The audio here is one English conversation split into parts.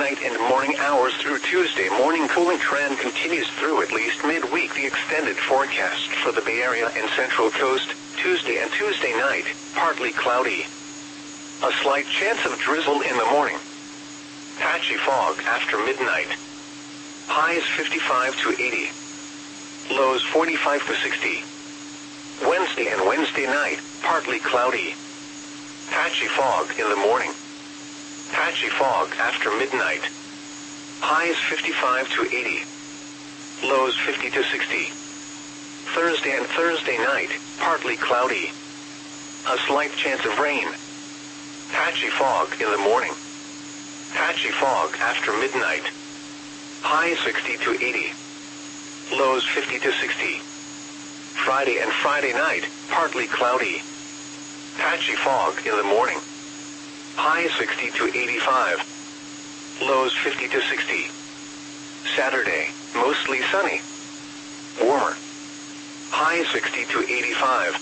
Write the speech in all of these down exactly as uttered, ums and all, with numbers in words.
night and morning hours through Tuesday morning. Cooling trend continues through at least midweek. The extended forecast for the Bay Area and Central Coast, Tuesday and Tuesday night, partly cloudy. A slight chance of drizzle in the morning. Patchy fog after midnight. Highs fifty-five to eighty. Lows forty-five to sixty. Wednesday and Wednesday night, partly cloudy. Patchy fog in the morning. Patchy fog after midnight. Highs fifty-five to eighty. Lows fifty to sixty. Thursday and Thursday night, partly cloudy. A slight chance of rain. Patchy fog in the morning. Patchy fog after midnight. Highs sixty to eighty. Lows fifty to sixty. Friday and Friday night, partly cloudy. Patchy fog in the morning. Highs sixty to eighty-five. Lows fifty to sixty. Saturday, mostly sunny. Warmer. Highs sixty to eighty-five.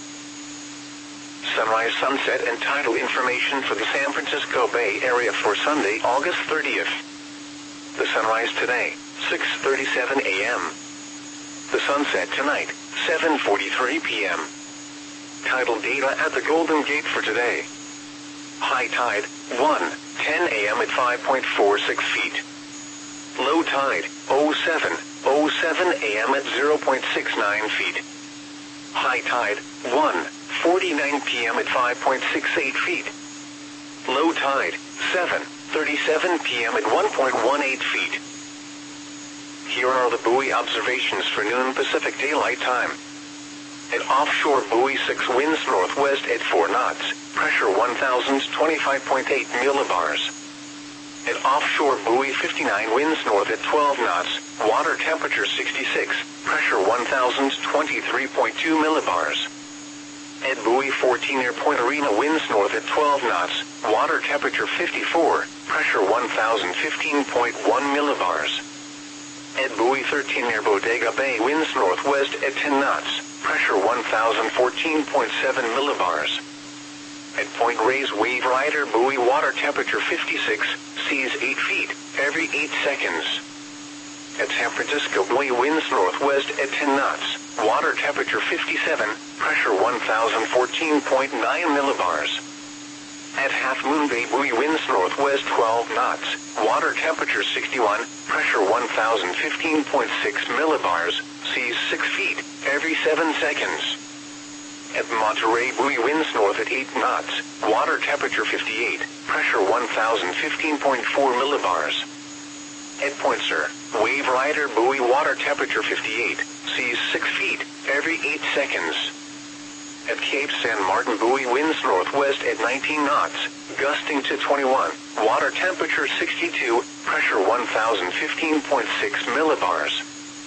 Sunrise, sunset, and tidal information for the San Francisco Bay Area for Sunday, August thirtieth. The sunrise today, six thirty-seven a m The sunset tonight, seven forty-three p m Tidal data at the Golden Gate for today. High tide, one ten a m at five point four six feet. Low tide, oh seven oh seven a m at zero point six nine feet. High tide, one forty-nine p m at five point six eight feet. Low tide, seven thirty-seven p m at one point one eight feet. Here are the buoy observations for noon Pacific Daylight Time. At offshore buoy six, winds northwest at four knots, pressure one thousand twenty-five point eight millibars. At offshore buoy fifty-nine, winds north at twelve knots, water temperature sixty-six, pressure one thousand twenty-three point two millibars. At buoy fourteen, near Point Arena, winds north at twelve knots, water temperature fifty-four, pressure one thousand fifteen point one millibars. At buoy thirteen, near Bodega Bay, winds northwest at ten knots, pressure one thousand fourteen point seven millibars. At Point Reyes Wave Rider buoy, water temperature fifty-six, seas eight feet, every eight seconds. At San Francisco buoy, winds northwest at ten knots, water temperature fifty-seven, pressure one thousand fourteen point nine millibars. At Half Moon Bay buoy, winds northwest twelve knots, water temperature sixty-one, pressure one thousand fifteen point six millibars, seas six feet, every seven seconds. At Monterey buoy, winds north at eight knots, water temperature fifty-eight, pressure one thousand fifteen point four millibars. At Point Sur, Wave Rider buoy, water temperature fifty-eight, seas six feet, every eight seconds. At Cape San Martin buoy, winds northwest at nineteen knots, gusting to twenty-one, water temperature sixty-two, pressure one thousand fifteen point six millibars.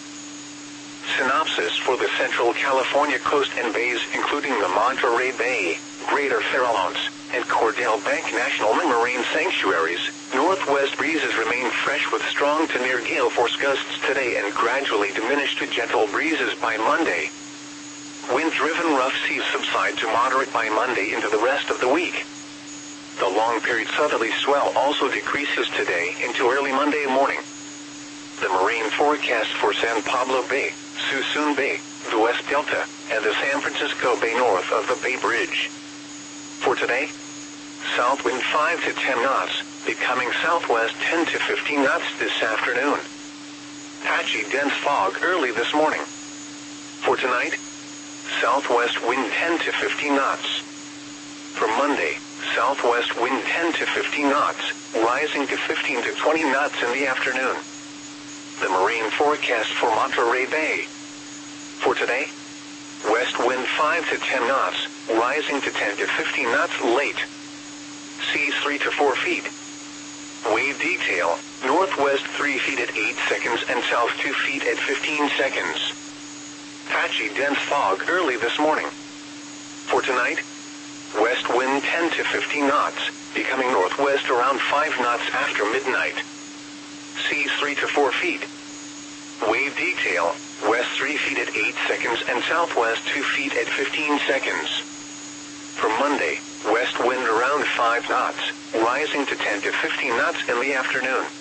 Synopsis for the Central California coast and bays, including the Monterey Bay, Greater Farallones, and Cordell Bank National Marine Sanctuaries. Northwest breezes remain fresh with strong to near gale force gusts today and gradually diminish to gentle breezes by Monday. Wind-driven rough seas subside to moderate by Monday into the rest of the week. The long-period southerly swell also decreases today into early Monday morning. The marine forecast for San Pablo Bay, Suisun Bay, the West Delta, and the San Francisco Bay north of the Bay Bridge. For today, south wind five to ten knots, becoming southwest ten to fifteen knots this afternoon. Patchy dense fog early this morning. For tonight, southwest wind ten to fifteen knots. For Monday, southwest wind ten to fifteen knots, rising to fifteen to twenty knots in the afternoon. The marine forecast for Monterey Bay. For today, west wind five to ten knots, rising to ten to fifteen knots late. Seas three to four feet. Wave detail, northwest three feet at eight seconds and south two feet at fifteen seconds. Patchy dense fog early this morning. For tonight, west wind ten to fifteen knots, becoming northwest around five knots after midnight. Seas three to four feet. Wave detail, west three feet at eight seconds and southwest two feet at fifteen seconds. For Monday, west wind around five knots, rising to ten to fifteen knots in the afternoon.